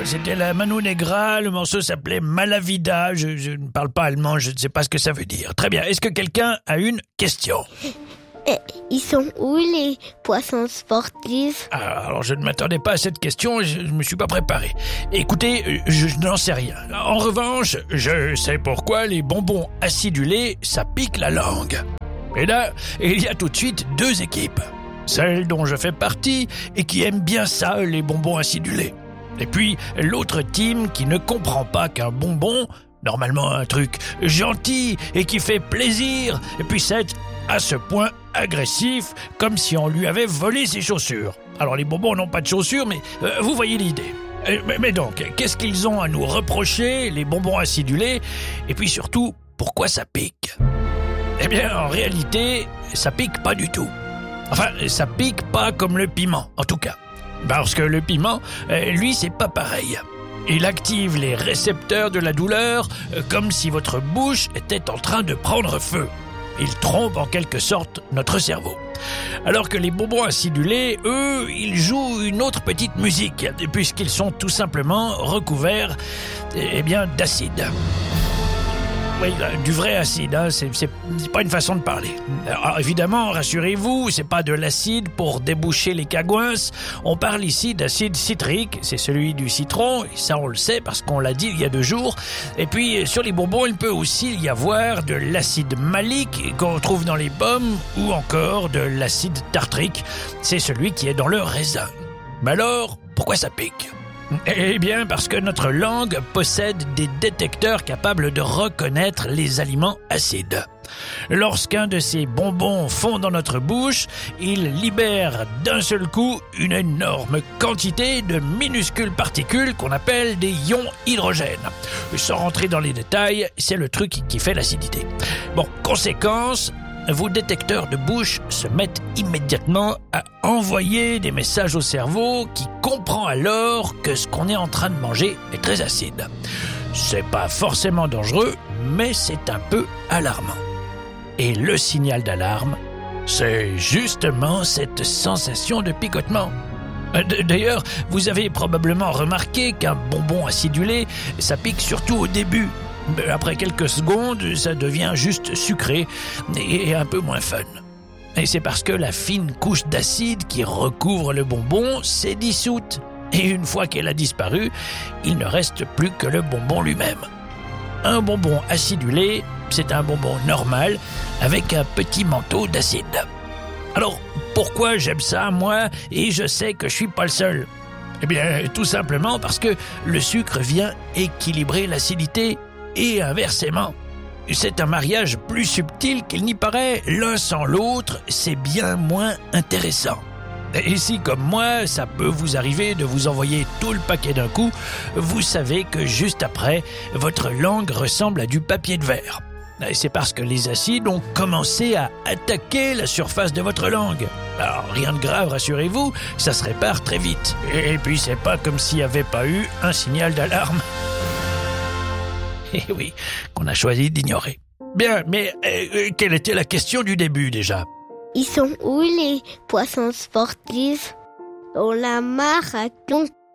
c'était la Mano Negra, le morceau s'appelait Malavida, je ne parle pas allemand, je ne sais pas ce que ça veut dire. Très bien, est-ce que quelqu'un a une question ? Ils sont où les poissons sportifs ? Alors je ne m'attendais pas à cette question, je ne me suis pas préparé. Écoutez, je n'en sais rien. En revanche, je sais pourquoi les bonbons acidulés, ça pique la langue. Et là, il y a tout de suite deux équipes. Celle dont je fais partie et qui aime bien ça, les bonbons acidulés. Et puis l'autre team qui ne comprend pas qu'un bonbon, normalement un truc gentil et qui fait plaisir, puisse être à ce point agressif, comme si on lui avait volé ses chaussures. Alors les bonbons n'ont pas de chaussures, mais vous voyez l'idée. Mais donc, qu'est-ce qu'ils ont à nous reprocher, les bonbons acidulés ? Et puis surtout, pourquoi ça pique ? Eh bien, en réalité, ça pique pas du tout. Enfin, ça pique pas comme le piment, en tout cas. Parce que le piment, lui, c'est pas pareil. Il active les récepteurs de la douleur, comme si votre bouche était en train de prendre feu. Il trompe en quelque sorte notre cerveau. Alors que les bonbons acidulés, eux, ils jouent une autre petite musique, puisqu'ils sont tout simplement recouverts d'acide. Oui, du vrai acide, hein, c'est pas une façon de parler. Alors, évidemment, rassurez-vous, c'est pas de l'acide pour déboucher les cagouinces. On parle ici d'acide citrique, c'est celui du citron, et ça on le sait parce qu'on l'a dit il y a 2 jours. Et puis, sur les bonbons, il peut aussi y avoir de l'acide malique qu'on trouve dans les pommes, ou encore de l'acide tartrique, c'est celui qui est dans le raisin. Mais alors, pourquoi ça pique ? Eh bien, parce que notre langue possède des détecteurs capables de reconnaître les aliments acides. Lorsqu'un de ces bonbons fond dans notre bouche, il libère d'un seul coup une énorme quantité de minuscules particules qu'on appelle des ions hydrogène. Sans rentrer dans les détails, c'est le truc qui fait l'acidité. Bon, conséquence, vos détecteurs de bouche se mettent immédiatement à envoyer des messages au cerveau qui comprend alors que ce qu'on est en train de manger est très acide. C'est pas forcément dangereux, mais c'est un peu alarmant. Et le signal d'alarme, c'est justement cette sensation de picotement. D'ailleurs, vous avez probablement remarqué qu'un bonbon acidulé, ça pique surtout au début. Après quelques secondes, ça devient juste sucré et un peu moins fun. Et c'est parce que la fine couche d'acide qui recouvre le bonbon s'est dissoute. Et une fois qu'elle a disparu, il ne reste plus que le bonbon lui-même. Un bonbon acidulé, c'est un bonbon normal avec un petit manteau d'acide. Alors, pourquoi j'aime ça, moi, et je sais que je suis pas le seul ? Eh bien, tout simplement parce que le sucre vient équilibrer l'acidité et inversement. C'est un mariage plus subtil qu'il n'y paraît. L'un sans l'autre, c'est bien moins intéressant. Et si, comme moi, ça peut vous arriver de vous envoyer tout le paquet d'un coup, vous savez que juste après, votre langue ressemble à du papier de verre. Et c'est parce que les acides ont commencé à attaquer la surface de votre langue. Alors, rien de grave, rassurez-vous, ça se répare très vite. Et puis, c'est pas comme s'il n'y avait pas eu un signal d'alarme. Eh oui, qu'on a choisi d'ignorer. Bien, mais quelle était la question du début déjà ? Ils sont où les poissons sportifs ? Dans la marathon.